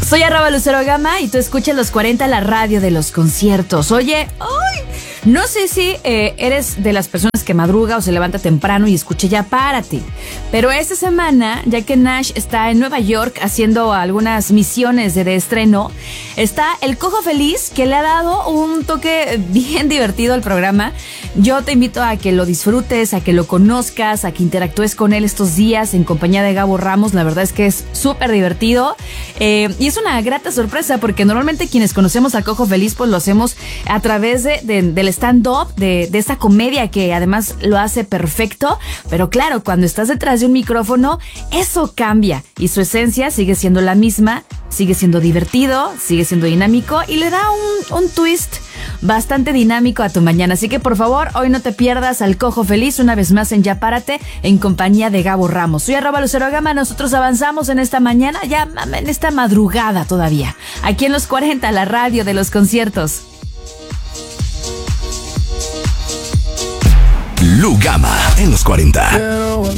Soy @LuceroGama y tú escuchas Los 40, la radio de los conciertos. Oye, no sé si eres de las personas que madruga o se levanta temprano y escucha Ya Párate, pero esta semana, ya que Nash está en Nueva York haciendo algunas misiones de estreno, está El Cojo Feliz, que le ha dado un toque bien divertido al programa. Yo te invito a que lo disfrutes, a que lo conozcas, a que interactúes con él estos días en compañía de Gabo Ramos. La verdad es que es súper divertido y es una grata sorpresa porque normalmente quienes conocemos al Cojo Feliz pues lo hacemos a través del stand-up, de esta comedia que además lo hace perfecto, pero claro, cuando estás detrás de un micrófono eso cambia y su esencia sigue siendo la misma, sigue siendo divertido, sigue siendo dinámico y le da un twist bastante dinámico a tu mañana. Así que por favor, hoy no te pierdas al Cojo Feliz una vez más en Ya Párate en compañía de Gabo Ramos. Soy @LuceroGama, nosotros avanzamos en esta mañana, ya en esta madrugada todavía, aquí en Los 40, la radio de los conciertos. Lu Gama en Los 40.